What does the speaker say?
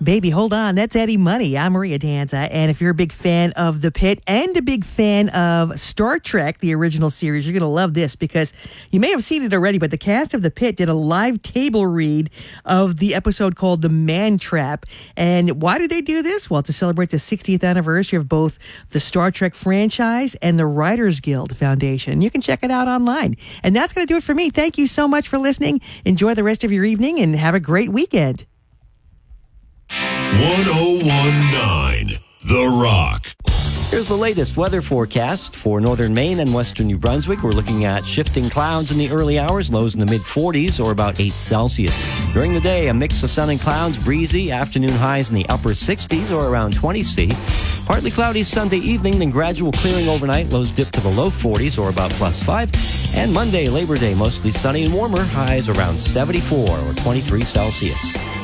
Baby, hold on. That's Eddie Money. I'm Maria Danza. And if you're a big fan of The Pit and a big fan of Star Trek, the original series, you're going to love this because you may have seen it already, but the cast of The Pit did a live table read of the episode called The Man Trap. And why did they do this? Well, to celebrate the 60th anniversary of both the Star Trek franchise and the Writers Guild Foundation. You can check it out online. And that's going to do it for me. Thank you so much for listening. Enjoy the rest of your evening and have a great weekend. 1019 The Rock. Here's the latest weather forecast for northern Maine and western New Brunswick. We're looking at shifting clouds in the early hours, lows in the mid-40s or about 8 Celsius. During the day, a mix of sun and clouds, breezy, afternoon highs in the upper 60s or around 20 C. Partly cloudy Sunday evening, then gradual clearing overnight, lows dip to the low 40s or about +5. And Monday, Labor Day, mostly sunny and warmer, highs around 74 or 23 Celsius.